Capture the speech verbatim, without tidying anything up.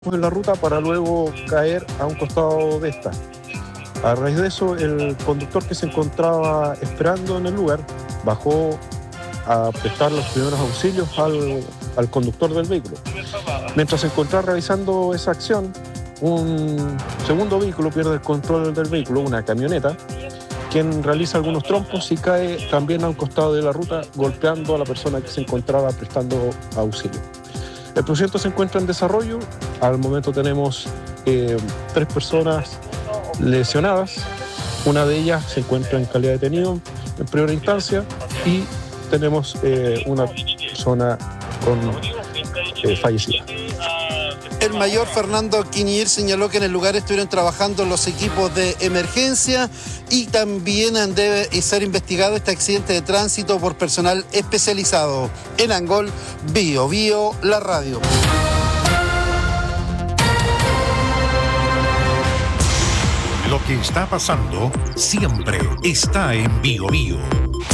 en la ruta para luego caer a un costado de esta. A raíz de eso, el conductor que se encontraba esperando en el lugar bajó a prestar los primeros auxilios al, al conductor del vehículo. Mientras se encontraba realizando esa acción, un segundo vehículo pierde el control del vehículo, una camioneta, quien realiza algunos trompos y cae también a un costado de la ruta, golpeando a la persona que se encontraba prestando auxilio. El procedimiento se encuentra en desarrollo. Al momento tenemos eh, tres personas lesionadas. Una de ellas se encuentra en calidad de detenido en primera instancia y tenemos eh, una persona con eh, fallecida. El mayor Fernando Quiñir señaló que en el lugar estuvieron trabajando los equipos de emergencia y también debe ser investigado este accidente de tránsito por personal especializado. En Angol, Bio Bio, la radio. Lo que está pasando siempre está en Bio Bio.